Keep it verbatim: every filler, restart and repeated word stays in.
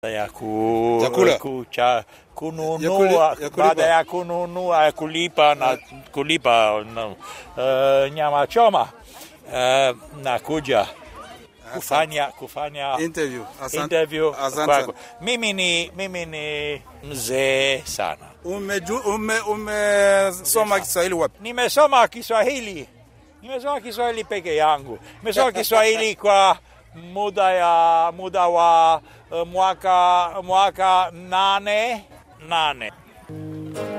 ya ku, Chakula. ku cha, kununua, Ya kuli- ya kulipa. baada ya kununua kulipa na kulipa no, uh, nyama choma uh, na kuja kufanya kufanya Interview. Asante. interview Asante kwako. sana. Mimi ni mimi ni mzee sana. Umeju, ume umesoma Kiswahili wapi? Nimesoma Kiswahili. Nimesoma Kiswahili peke yangu. Nimesoma Kiswahili kwa muda ya muda wa uh, mwaka mwaka nane nane.